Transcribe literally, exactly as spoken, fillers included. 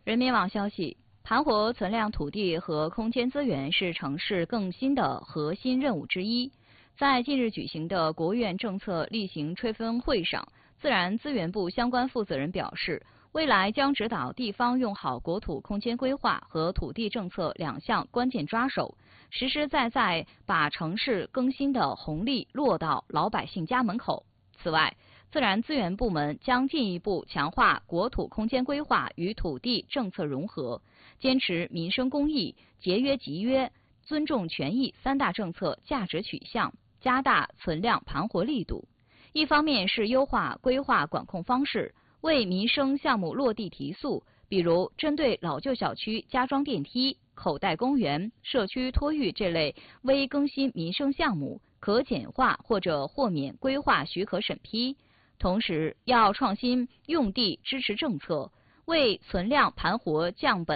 人民网消息，盘活存量土地和空间资源是城市更新的核心任务之一。在近日举行的国务院政策例行吹风会上，自然资源部相关负责人表示，未来将指导地方用好国土空间规划和土地政策两项关键抓手，实实在在把城市更新的红利落到老百姓家门口。此外，自然资源部门将进一步强化国土空间规划与土地政策融合，坚持民生公益、节约集约、尊重权益三大政策价值取向，加大存量盘活力度。一方面是优化规划管控方式，为民生项目落地提速，比如针对老旧小区加装电梯、口袋公园、社区托育这类微更新民生项目，可简化或者豁免规划许可审批。同时，要创新用地支持政策，为存量盘活降本